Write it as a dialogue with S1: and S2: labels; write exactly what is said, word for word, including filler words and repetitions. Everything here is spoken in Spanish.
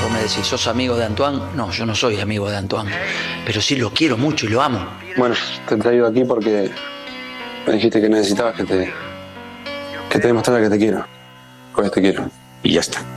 S1: Vos me decís, ¿sos amigo de Antoine? No, yo no soy amigo de Antoine. Pero sí lo quiero mucho y lo amo.
S2: Bueno, te he traído aquí porque me dijiste que necesitabas que te, que te demostrara que te quiero. Pues te quiero. Y ya está.